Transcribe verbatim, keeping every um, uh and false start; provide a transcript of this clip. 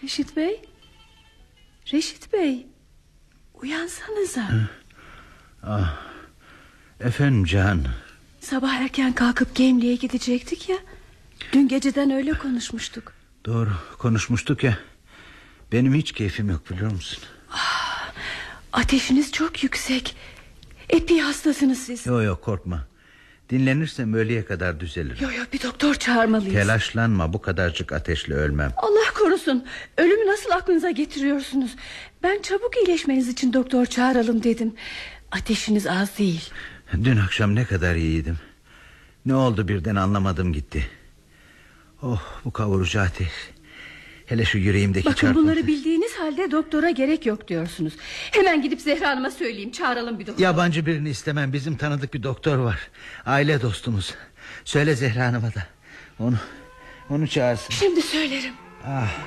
Reşit Bey? Reşit Bey, uyansanıza. Ah, efendim Can. Sabah erken kalkıp Gemliğe gidecektik ya. Dün geceden öyle konuşmuştuk. Doğru, konuşmuştuk ya. Benim hiç keyfim yok, biliyor musun? Ah, ateşiniz çok yüksek. Epey hastasınız siz. Yok yok, korkma. Dinlenirsem öğleye kadar düzelir. Yok yok, bir doktor çağırmalıyız. Telaşlanma, bu kadarcık ateşle ölmem. Allah korusun, ölümü nasıl aklınıza getiriyorsunuz? Ben çabuk iyileşmeniz için doktor çağıralım dedim. Ateşiniz az değil. Dün akşam ne kadar iyiydim. Ne oldu birden anlamadım gitti. Oh, bu kavurucu ateş. Hele şu yüreğimdeki Bakın çarpıntı. bunları bildiğiniz halde doktora gerek yok diyorsunuz. Hemen gidip Zehra Hanım'a söyleyeyim, çağıralım bir doktor. Yabancı birini istemem, bizim tanıdık bir doktor var. Aile dostumuz. Söyle Zehra Hanım'a da. Onu, onu çağırsın. Şimdi söylerim. Ah.